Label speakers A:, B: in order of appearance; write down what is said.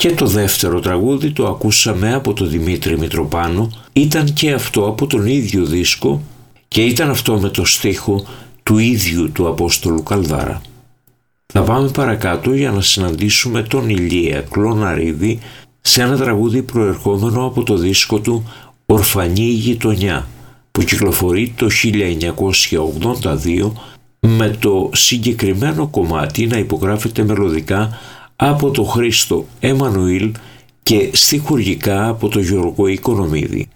A: Και το δεύτερο τραγούδι το ακούσαμε από τον Δημήτρη Μητροπάνο, ήταν και αυτό από τον ίδιο δίσκο και ήταν αυτό με το στίχο του ίδιου του Απόστολου Καλδάρα. Θα πάμε παρακάτω για να συναντήσουμε τον Ηλία Κλωναρίδη σε ένα τραγούδι προερχόμενο από το δίσκο του «Ορφανή γειτονιά» που κυκλοφορεί το 1982, με το συγκεκριμένο κομμάτι να υπογράφεται μελωδικά από τον Χρήστο Εμμανουήλ και στιχουργικά από τον Γιώργο Οικονομίδη.